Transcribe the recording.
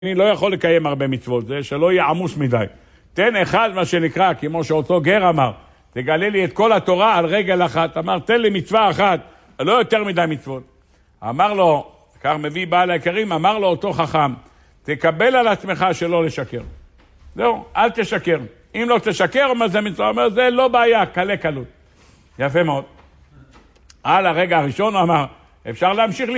אני לא יכול לקיים הרבה מצוות, זה שלא יהיה עמוס מדי. תן אחד מה שנקרא, כמו שאותו גר אמר, תגלה לי את כל התורה על רגל אחת. אמר, תן לי מצווה אחת, לא יותר מדי מצוות. אמר לו, כך מביא בעל העיקרים, אמר לו אותו חכם, תקבל על עצמך שלא לשקר. זהו, אל תשקר. אם לא תשקר, מה זה מצווה? אומר, זה לא בעיה, קלה קלות. יפה מאוד. על הרגע הראשון הוא אמר, אפשר להמשיך